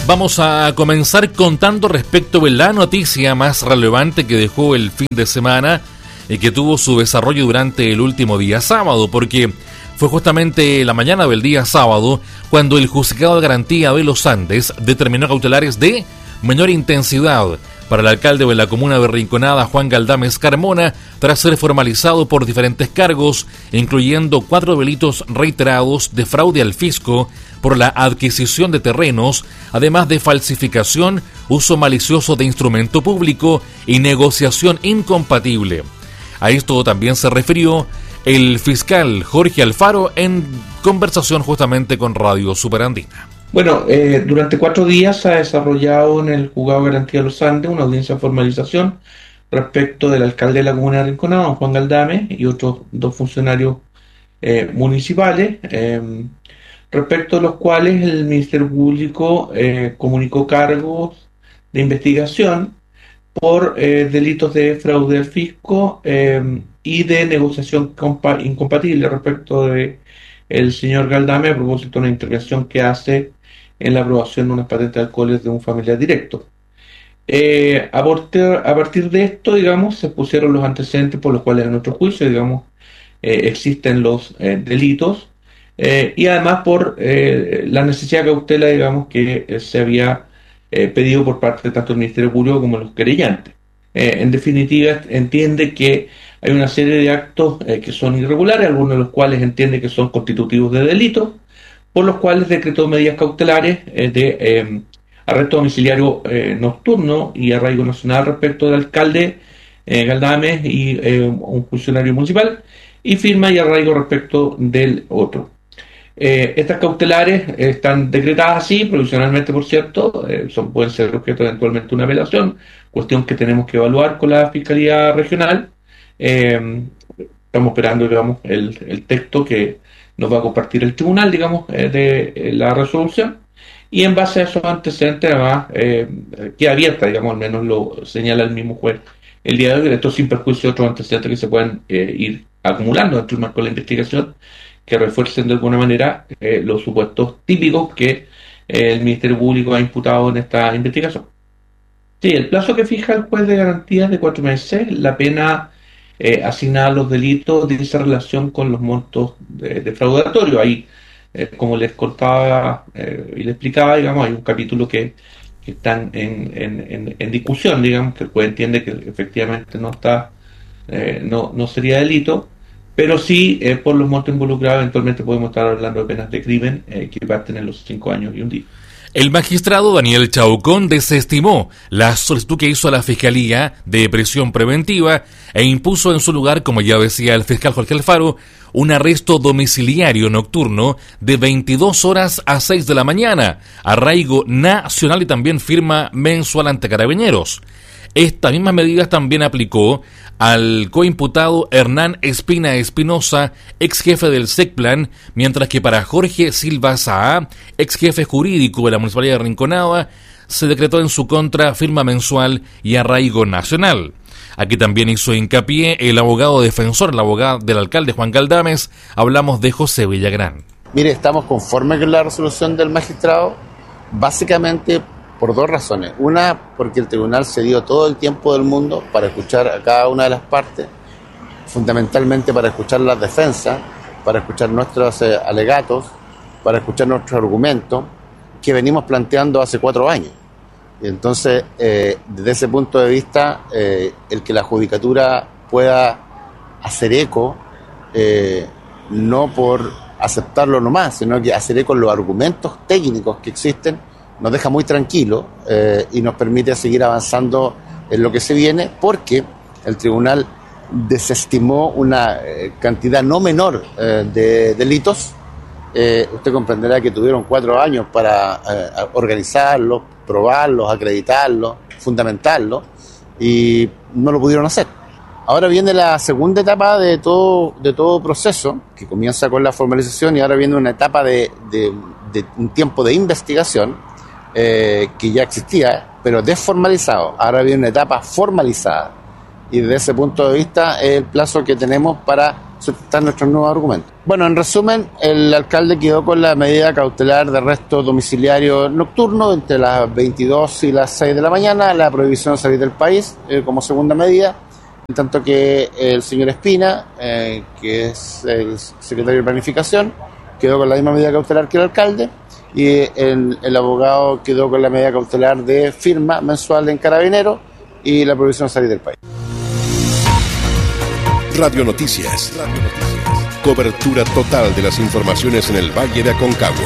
Vamos a comenzar contando respecto de la noticia más relevante que dejó el fin de semana y que tuvo su desarrollo durante el último día sábado, porque fue justamente la mañana del día sábado cuando el Juzgado de Garantía de los Andes determinó cautelares de menor intensidad para el alcalde de la comuna de Rinconada, Juan Galdames Carmona, tras ser formalizado por diferentes cargos, incluyendo 4 delitos reiterados de fraude al fisco por la adquisición de terrenos, además de falsificación, uso malicioso de instrumento público y negociación incompatible. A esto también se refirió el fiscal Jorge Alfaro en conversación justamente con Radio Superandina. Bueno, durante 4 días se ha desarrollado en el Juzgado de Garantía de los Andes una audiencia de formalización respecto del alcalde de la comuna de Rinconada, don Juan Galdames, y otros 2 funcionarios municipales, respecto a los cuales el Ministerio Público comunicó cargos de investigación por delitos de fraude al fisco y de negociación incompatible respecto de el señor Galdames a propósito de una intervención que hace en la aprobación de unas patentes de alcoholes de un familiar directo. A partir de esto, digamos, se pusieron los antecedentes por los cuales en nuestro juicio, digamos, existen los delitos y además por la necesidad de cautela, digamos, que se había pedido por parte de tanto el Ministerio Público como los querellantes. En definitiva, entiende que hay una serie de actos que son irregulares, algunos de los cuales entiende que son constitutivos de delitos, por los cuales decretó medidas cautelares de arresto domiciliario nocturno y arraigo nacional respecto del alcalde Galdames y un funcionario municipal, y firma y arraigo respecto del otro. Estas cautelares están decretadas así, provisionalmente por cierto, pueden ser objeto eventualmente de una apelación, cuestión que tenemos que evaluar con la Fiscalía Regional. Estamos esperando, digamos, el texto que nos va a compartir el tribunal, digamos, de la resolución, y en base a esos antecedentes además queda abierta, digamos, al menos lo señala el mismo juez el día de hoy, esto sin perjuicio de otros antecedentes que se puedan ir acumulando dentro del marco de la investigación, que refuercen de alguna manera los supuestos típicos que el Ministerio Público ha imputado en esta investigación. Sí, el plazo que fija el juez de garantía es de 4 meses, la pena asignada a los delitos dice relación con los montos defraudatorios. Ahí, como les contaba y les explicaba, digamos, hay un capítulo que están en discusión, digamos, que el juez entiende que efectivamente no sería delito, pero sí por los montos involucrados eventualmente podemos estar hablando de penas de crimen que parten en los 5 años y un día. El magistrado Daniel Chaucón desestimó la solicitud que hizo a la Fiscalía de prisión preventiva e impuso en su lugar, como ya decía el fiscal Jorge Alfaro, un arresto domiciliario nocturno de 22 horas a 6 de la mañana, arraigo nacional y también firma mensual ante Carabineros. Estas mismas medidas también aplicó al coimputado Hernán Espina Espinosa, ex jefe del SECPLAN, mientras que para Jorge Silva Saá, ex jefe jurídico de la Municipalidad de Rinconada, se decretó en su contra firma mensual y arraigo nacional. Aquí también hizo hincapié el abogado defensor, el abogado del alcalde Juan Galdames. Hablamos de José Villagrán. Mire, estamos conformes con la resolución del magistrado, básicamente por 2 razones. Una, porque el tribunal se dio todo el tiempo del mundo para escuchar a cada una de las partes, fundamentalmente para escuchar las defensas, para escuchar nuestros alegatos, para escuchar nuestros argumentos, que venimos planteando hace 4 años. Y entonces, desde ese punto de vista, el que la judicatura pueda hacer eco, no por aceptarlo nomás, sino que hacer eco en los argumentos técnicos que existen, nos deja muy tranquilos y nos permite seguir avanzando en lo que se viene, porque el tribunal desestimó una cantidad no menor de delitos. Usted comprenderá que tuvieron 4 años para organizarlos, probarlos, acreditarlos, fundamentarlos, y no lo pudieron hacer. Ahora viene la segunda etapa de todo proceso, que comienza con la formalización, y ahora viene una etapa de un tiempo de investigación que ya existía, pero desformalizado. Ahora viene una etapa formalizada, y desde ese punto de vista es el plazo que tenemos para sustentar nuestros nuevos argumentos. Bueno, en resumen, el alcalde quedó con la medida cautelar de arresto domiciliario nocturno entre las 22 y las 6 de la mañana, la prohibición de salir del país como segunda medida, en tanto que el señor Espina, que es el secretario de Planificación, quedó con la misma medida cautelar que el alcalde, y el abogado quedó con la medida cautelar de firma mensual en Carabineros y la prohibición de salir del país. Radio Noticias. Cobertura total de las informaciones en el Valle de Aconcagua.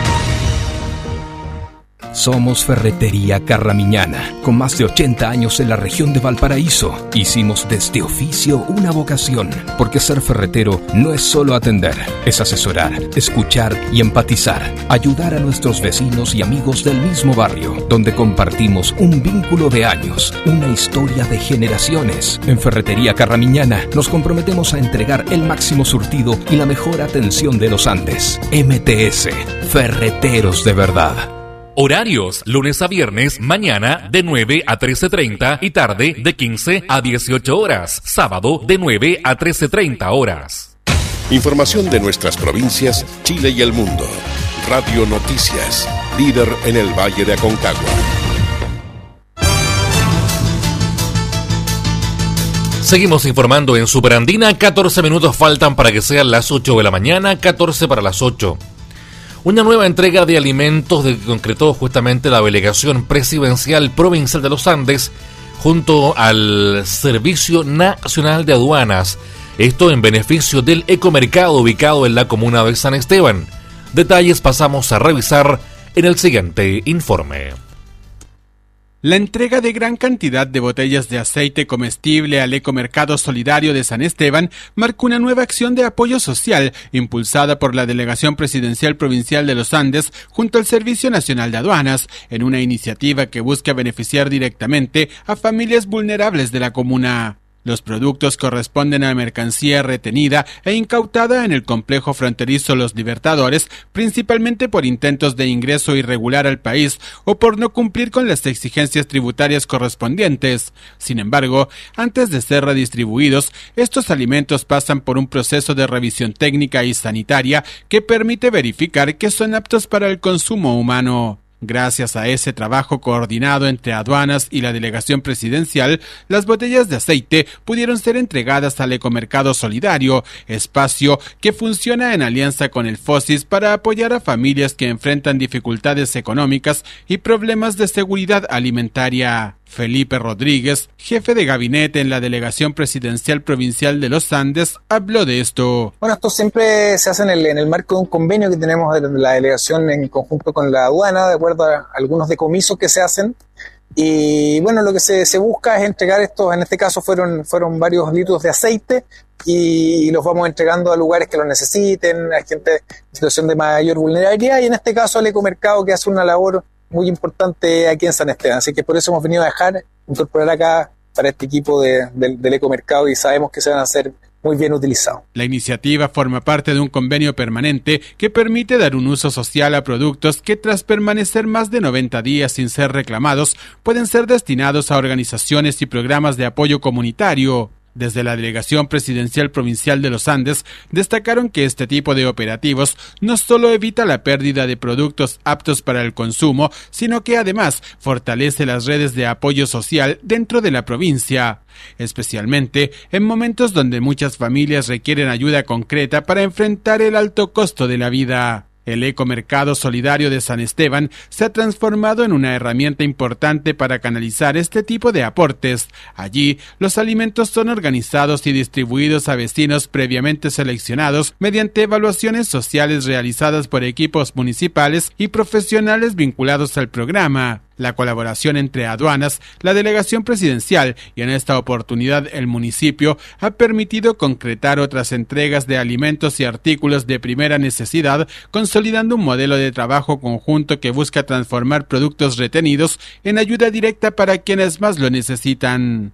Somos Ferretería Carramiñana, con más de 80 años en la región de Valparaíso. Hicimos de este oficio una vocación, porque ser ferretero no es solo atender, es asesorar, escuchar y empatizar, ayudar a nuestros vecinos y amigos del mismo barrio, donde compartimos un vínculo de años, una historia de generaciones. En Ferretería Carramiñana nos comprometemos a entregar el máximo surtido y la mejor atención de los Andes. MTS, Ferreteros de verdad. Horarios, lunes a viernes, mañana de 9 a 13:30 y tarde de 15 a 18 horas. Sábado de 9 a 13:30 horas. Información de nuestras provincias, Chile y el mundo. Radio Noticias, líder en el Valle de Aconcagua. Seguimos informando en Superandina. 14 minutos faltan para que sean las 8 de la mañana, 14 para las 8. Una nueva entrega de alimentos que concretó justamente la Delegación Presidencial Provincial de los Andes junto al Servicio Nacional de Aduanas. Esto en beneficio del ecomercado ubicado en la comuna de San Esteban. Detalles pasamos a revisar en el siguiente informe. La entrega de gran cantidad de botellas de aceite comestible al Ecomercado Solidario de San Esteban marca una nueva acción de apoyo social impulsada por la Delegación Presidencial Provincial de los Andes junto al Servicio Nacional de Aduanas, en una iniciativa que busca beneficiar directamente a familias vulnerables de la comuna. Los productos corresponden a mercancía retenida e incautada en el complejo fronterizo Los Libertadores, principalmente por intentos de ingreso irregular al país o por no cumplir con las exigencias tributarias correspondientes. Sin embargo, antes de ser redistribuidos, estos alimentos pasan por un proceso de revisión técnica y sanitaria que permite verificar que son aptos para el consumo humano. Gracias a ese trabajo coordinado entre aduanas y la delegación presidencial, las botellas de aceite pudieron ser entregadas al Ecomercado Solidario, espacio que funciona en alianza con el FOSIS para apoyar a familias que enfrentan dificultades económicas y problemas de seguridad alimentaria. Felipe Rodríguez, jefe de gabinete en la Delegación Presidencial Provincial de los Andes, habló de esto. Bueno, esto siempre se hace en el marco de un convenio que tenemos de la delegación en conjunto con la aduana, de acuerdo a algunos decomisos que se hacen. Y bueno, lo que se busca es entregar estos, en este caso fueron varios litros de aceite y los vamos entregando a lugares que lo necesiten, a gente en situación de mayor vulnerabilidad y en este caso al Ecomercado, que hace una labor muy importante aquí en San Esteban, así que por eso hemos venido a incorporar acá para este equipo del Ecomercado y sabemos que se van a hacer muy bien utilizados. La iniciativa forma parte de un convenio permanente que permite dar un uso social a productos que tras permanecer más de 90 días sin ser reclamados pueden ser destinados a organizaciones y programas de apoyo comunitario. Desde la Delegación Presidencial Provincial de los Andes destacaron que este tipo de operativos no solo evita la pérdida de productos aptos para el consumo, sino que además fortalece las redes de apoyo social dentro de la provincia, especialmente en momentos donde muchas familias requieren ayuda concreta para enfrentar el alto costo de la vida. El Ecomercado Solidario de San Esteban se ha transformado en una herramienta importante para canalizar este tipo de aportes. Allí, los alimentos son organizados y distribuidos a vecinos previamente seleccionados mediante evaluaciones sociales realizadas por equipos municipales y profesionales vinculados al programa. La colaboración entre aduanas, la delegación presidencial y en esta oportunidad el municipio ha permitido concretar otras entregas de alimentos y artículos de primera necesidad, consolidando un modelo de trabajo conjunto que busca transformar productos retenidos en ayuda directa para quienes más lo necesitan.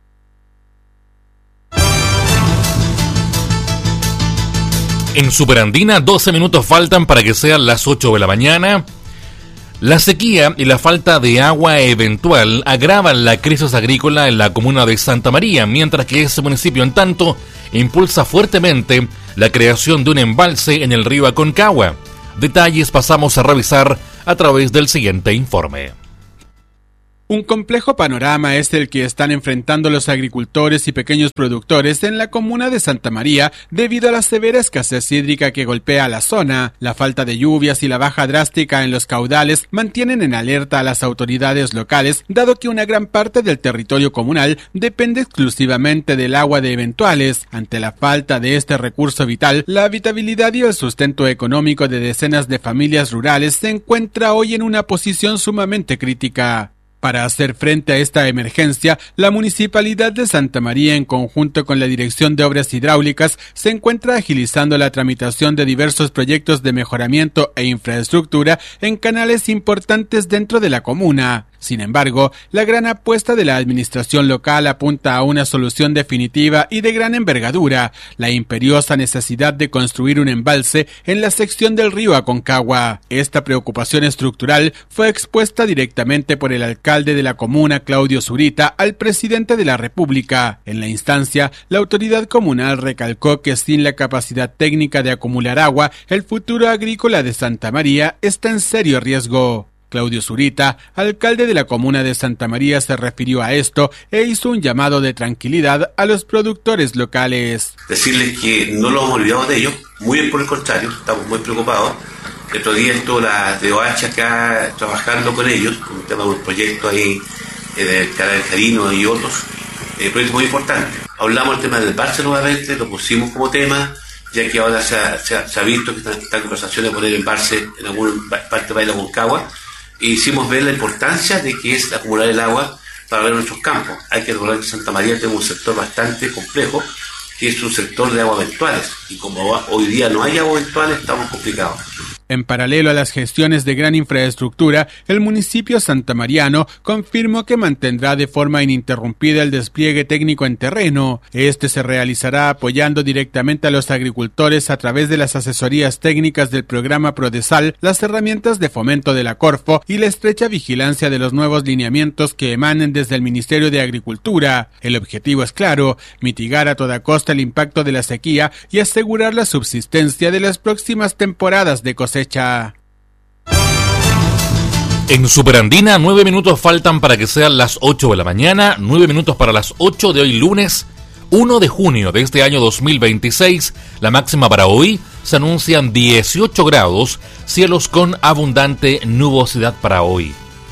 En Superandina, 12 minutos faltan para que sean las 8 de la mañana. La sequía y la falta de agua eventual agravan la crisis agrícola en la comuna de Santa María, mientras que ese municipio, en tanto, impulsa fuertemente la creación de un embalse en el río Aconcagua. Detalles pasamos a revisar a través del siguiente informe. Un complejo panorama es el que están enfrentando los agricultores y pequeños productores en la comuna de Santa María debido a la severa escasez hídrica que golpea a la zona. La falta de lluvias y la baja drástica en los caudales mantienen en alerta a las autoridades locales, dado que una gran parte del territorio comunal depende exclusivamente del agua de eventuales. Ante la falta de este recurso vital, la habitabilidad y el sustento económico de decenas de familias rurales se encuentra hoy en una posición sumamente crítica. Para hacer frente a esta emergencia, la Municipalidad de Santa María, en conjunto con la Dirección de Obras Hidráulicas, se encuentra agilizando la tramitación de diversos proyectos de mejoramiento e infraestructura en canales importantes dentro de la comuna. Sin embargo, la gran apuesta de la administración local apunta a una solución definitiva y de gran envergadura: la imperiosa necesidad de construir un embalse en la sección del río Aconcagua. Esta preocupación estructural fue expuesta directamente por el alcalde de la comuna, Claudio Zurita, al presidente de la República. En la instancia, la autoridad comunal recalcó que sin la capacidad técnica de acumular agua, el futuro agrícola de Santa María está en serio riesgo. Claudio Zurita, alcalde de la comuna de Santa María, se refirió a esto e hizo un llamado de tranquilidad a los productores locales. Decirles que no los hemos olvidado de ellos, muy por el contrario, estamos muy preocupados. El otro día estuvo la DOH acá trabajando con ellos, con un tema de un proyecto ahí del canal Jarino y otros, proyectos muy importantes. Hablamos del tema del embalse nuevamente, lo pusimos como tema, ya que ahora se ha visto que está en conversación de poner el embalse en alguna parte de la Aconcagua. Hicimos ver la importancia de que es acumular el agua para ver nuestros campos. Hay que recordar que Santa María tiene un sector bastante complejo, que es un sector de aguas eventuales, y como hoy día no hay aguas eventuales, estamos complicados. En paralelo a las gestiones de gran infraestructura, el municipio santamariano confirmó que mantendrá de forma ininterrumpida el despliegue técnico en terreno. Este se realizará apoyando directamente a los agricultores a través de las asesorías técnicas del programa Prodesal, las herramientas de fomento de la Corfo y la estrecha vigilancia de los nuevos lineamientos que emanen desde el Ministerio de Agricultura. El objetivo es claro: mitigar a toda costa el impacto de la sequía y asegurar la subsistencia de las próximas temporadas de cosecha. En Superandina, 9 minutos faltan para que sean las 8 de la mañana, 9 minutos para las 8 de hoy lunes 1 de junio de este año 2026. La máxima para hoy se anuncian 18 grados, cielos con abundante nubosidad para hoy.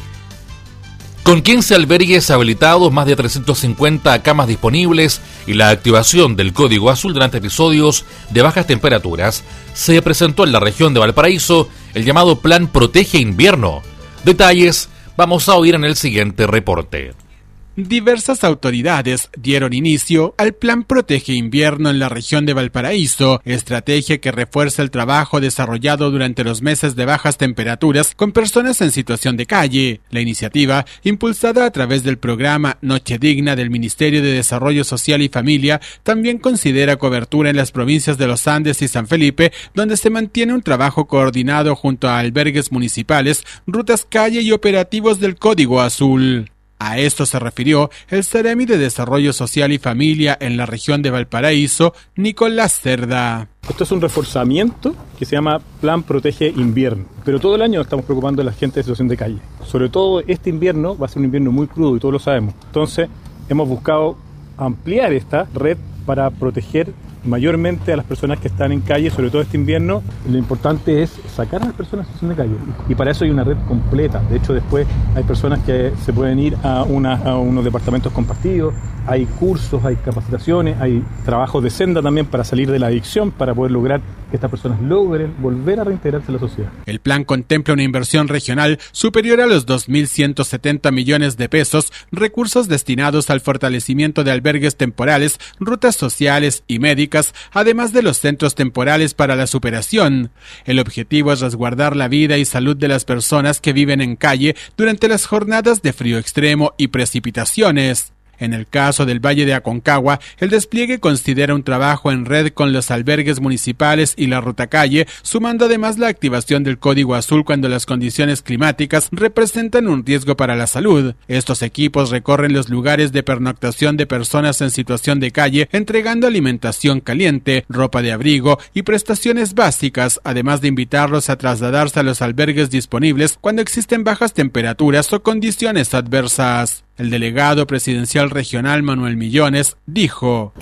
Con 15 albergues habilitados, más de 350 camas disponibles y la activación del Código Azul durante episodios de bajas temperaturas, se presentó en la región de Valparaíso el llamado Plan Protege Invierno. Detalles vamos a oír en el siguiente reporte. Diversas autoridades dieron inicio al Plan Protege Invierno en la región de Valparaíso, estrategia que refuerza el trabajo desarrollado durante los meses de bajas temperaturas con personas en situación de calle. La iniciativa, impulsada a través del programa Noche Digna del Ministerio de Desarrollo Social y Familia, también considera cobertura en las provincias de Los Andes y San Felipe, donde se mantiene un trabajo coordinado junto a albergues municipales, rutas calle y operativos del Código Azul. A esto se refirió el Seremi de Desarrollo Social y Familia en la región de Valparaíso, Nicolás Cerda. Esto es un reforzamiento que se llama Plan Protege Invierno, pero todo el año nos estamos preocupando de la gente en situación de calle. Sobre todo este invierno va a ser un invierno muy crudo y todos lo sabemos. Entonces hemos buscado ampliar esta red para proteger mayormente a las personas que están en calle, sobre todo este invierno. Lo importante es sacar a las personas en situación de calle, y para eso hay una red completa. De hecho, después hay personas que se pueden ir a unos departamentos compartidos, hay cursos, hay capacitaciones, hay trabajos de senda también para salir de la adicción, para poder lograr que estas personas logren volver a reintegrarse a la sociedad. El plan contempla una inversión regional superior a los 2.170 millones de pesos, recursos destinados al fortalecimiento de albergues temporales, rutas sociales y médicas, además de los centros temporales para la superación. El objetivo es resguardar la vida y salud de las personas que viven en calle durante las jornadas de frío extremo y precipitaciones. En el caso del Valle de Aconcagua, el despliegue considera un trabajo en red con los albergues municipales y la ruta calle, sumando además la activación del código azul cuando las condiciones climáticas representan un riesgo para la salud. Estos equipos recorren los lugares de pernoctación de personas en situación de calle, entregando alimentación caliente, ropa de abrigo y prestaciones básicas, además de invitarlos a trasladarse a los albergues disponibles cuando existen bajas temperaturas o condiciones adversas. El delegado presidencial regional Manuel Millones dijo: